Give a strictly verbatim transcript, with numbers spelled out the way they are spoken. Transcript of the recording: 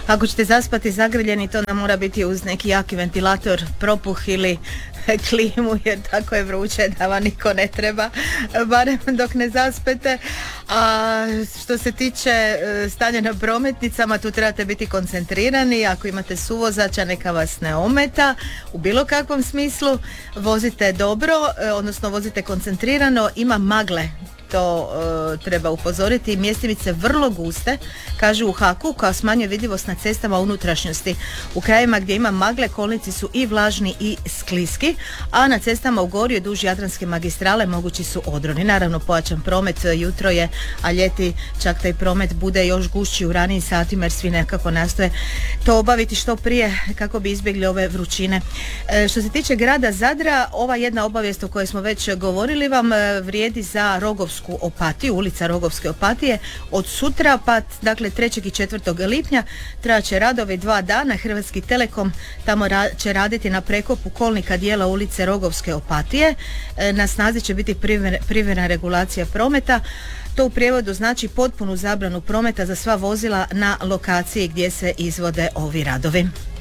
Ako ćete zaspati zagrljeni, to nam mora biti uz neki jaki ventilator, propuh ili klimu, jer tako je vruće da vam niko ne treba, barem dok ne zaspete. A što se tiče stanja na prometnicama, tu trebate biti koncentrirani. Ako imate suvozača, neka vas ne ometa u bilo kakvom smislu. Vozite dobro, odnosno vozite koncentrirano. Ima magle, to uh, treba upozoriti. Mjestimice vrlo guste, kažu u Haku, koja smanjuje vidljivost na cestama unutrašnjosti. U krajevima gdje ima magle, kolnici su i vlažni i skliski, a na cestama u Gorju duž Jadranske magistrale mogući su odroni. Naravno, pojačan promet, jutro je, a ljeti čak taj promet bude još gušći u ranijim satima, jer svi nekako nastoje to obaviti što prije kako bi izbjegli ove vrućine. E, što se tiče grada Zadra, ova jedna obavijest o kojoj smo već govorili vam vrijedi za Rogovsku Opatiju, ulica Rogovske Opatije. Od sutra, pa dakle trećeg i četvrtog lipnja trajat će radovi dva dana. Hrvatski Telekom tamo ra- će raditi na prekopu kolnika dijela ulice Rogovske Opatije. E, na snazi će biti privremena regulacija prometa. To u prijevodu znači potpunu zabranu prometa za sva vozila na lokaciji gdje se izvode ovi radovi.